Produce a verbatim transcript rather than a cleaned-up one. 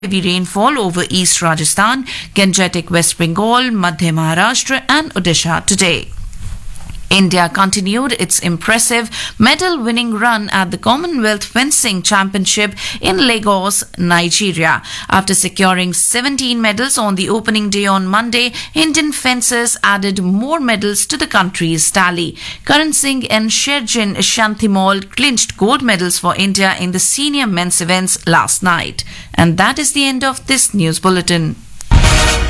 heavy rainfall over East Rajasthan, Gangetic West Bengal, Madhya Maharashtra and Odisha today. India continued its impressive medal-winning run at the Commonwealth Fencing Championship in Lagos, Nigeria. After securing seventeen medals on the opening day on Monday, Indian fencers added more medals to the country's tally. Karan Singh and Sherjin Shantimol clinched gold medals for India in the senior men's events last night. And that is the end of this news bulletin.